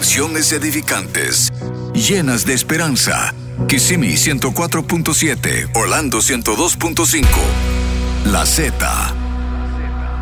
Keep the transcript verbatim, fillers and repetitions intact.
reflexiones edificantes, llenas de esperanza. Kissimmee ciento cuatro punto siete, Orlando ciento dos punto cinco. La Z.